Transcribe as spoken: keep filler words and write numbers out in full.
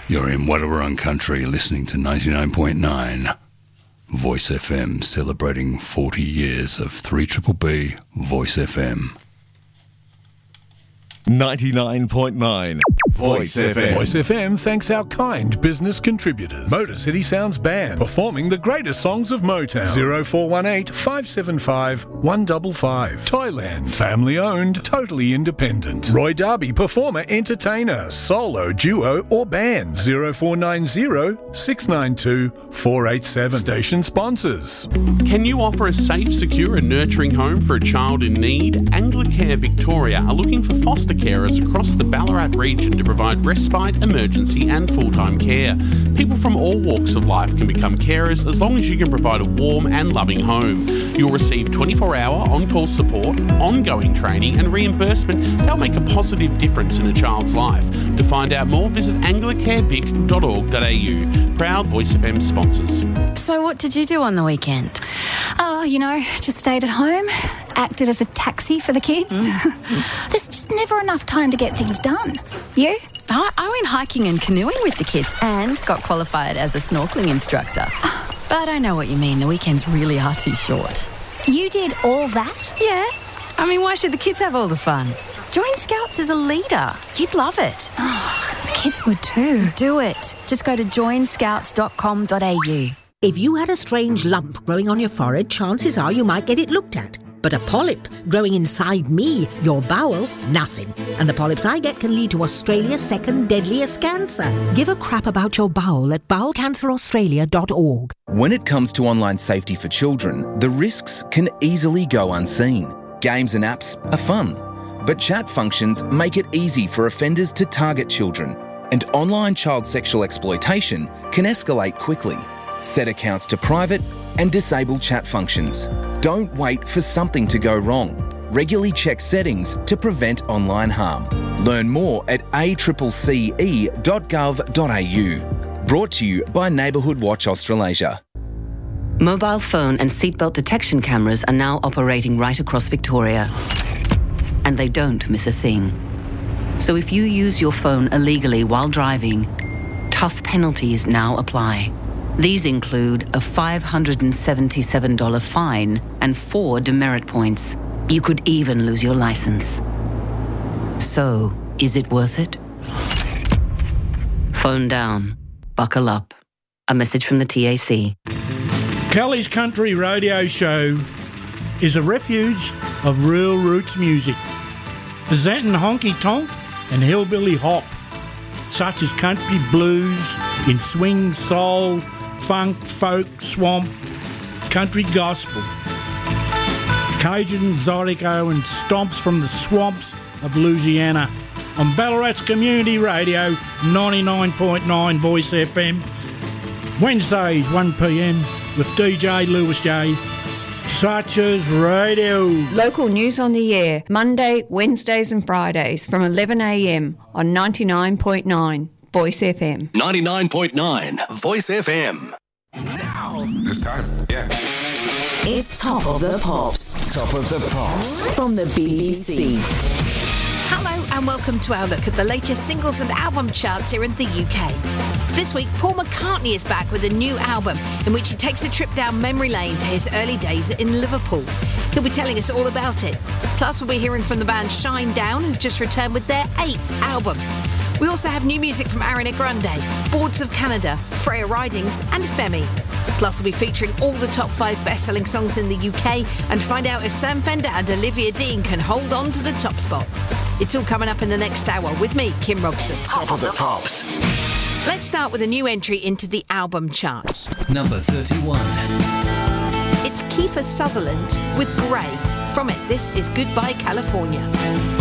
You're in Wadawurrung Country listening to ninety-nine point nine Voice F M, celebrating forty years of three B B Voice F M. ninety-nine point nine Voice F M. Voice F M thanks our kind business contributors. Motor City Sounds Band, performing the greatest songs of Motown. zero four one eight, five seven five, one five five. Toyland, family owned, totally independent. Roy Darby, performer, entertainer, solo, duo or band. zero four nine zero, six nine two, four eight seven. Station sponsors. Can you offer a safe, secure and nurturing home for a child in need? Anglicare Victoria are looking for foster carers across the Ballarat region to provide respite, emergency and full-time care. People from all walks of life can become carers as long as you can provide a warm and loving home. You'll receive twenty-four hour on-call support, ongoing training and reimbursement that'll make a positive difference in a child's life. To find out more, visit anglicare vic dot org dot a u. Proud Voice F M sponsors. So what did you do on the weekend? Oh, you know, just stayed at home, acted as a taxi for the kids. Mm. There's just never enough time to get things done. You? I, I went hiking and canoeing with the kids and got qualified as a snorkelling instructor. But I know what you mean. The weekends really are too short. You did all that? Yeah. I mean, why should the kids have all the fun? Join Scouts as a leader. You'd love it. Oh, the kids would too. Do it. Just go to join scouts dot com dot a u. If you had a strange lump growing on your forehead, chances are you might get it looked at. But a polyp growing inside me, your bowel, nothing. And the polyps I get can lead to Australia's second deadliest cancer. Give a crap about your bowel at bowel cancer australia dot org. When it comes to online safety for children, the risks can easily go unseen. Games and apps are fun, but chat functions make it easy for offenders to target children. And online child sexual exploitation can escalate quickly. Set accounts to private and disable chat functions. Don't wait for something to go wrong. Regularly check settings to prevent online harm. Learn more at a c c c e dot gov dot a u. Brought to you by Neighbourhood Watch Australasia. Mobile phone and seatbelt detection cameras are now operating right across Victoria. And they don't miss a thing. So if you use your phone illegally while driving, tough penalties now apply. These include a five hundred seventy-seven dollars fine and four demerit points. You could even lose your license. So, is it worth it? Phone down. Buckle up. A message from the T A C. Kelly's Country Radio Show is a refuge of real roots music, presenting honky tonk and hillbilly hop, such as country blues in swing, soul, funk, folk, swamp, country gospel, Cajun, Zydeco and stomps from the swamps of Louisiana on Ballarat's Community Radio ninety-nine point nine Voice F M, Wednesdays one p m with D J Lewis J. Such's Radio. Local news on the air, Monday, Wednesdays and Fridays from eleven a m on ninety-nine point nine Voice F M. ninety-nine point nine Voice F M. Now. This time, yeah. It's Top of the Pops. Top of the Pops. From the B B C. Hello and welcome to our look at the latest singles and album charts here in the U K. This week, Paul McCartney is back with a new album in which he takes a trip down memory lane to his early days in Liverpool. He'll be telling us all about it. Plus, we'll be hearing from the band Shinedown, who've just returned with their eighth album. We also have new music from Ariana Grande, Boards of Canada, Freya Ridings and Femi. Plus, we'll be featuring all the top five best-selling songs in the U K and find out if Sam Fender and Olivia Dean can hold on to the top spot. It's all coming up in the next hour with me, Kim Robson. Top of the Pops. Let's start with a new entry into the album chart. Number thirty-one. It's Kiefer Sutherland with Grey. From it, this is Goodbye California.